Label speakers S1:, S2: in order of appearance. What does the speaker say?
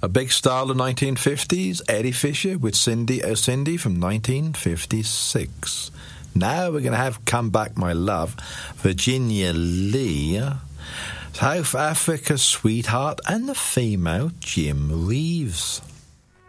S1: A big star of the 1950s, Eddie Fisher with Cindy from 1956. Now we're going to have Come Back My Love, Virginia Lee, South Africa Sweetheart, and the female Jim Reeves.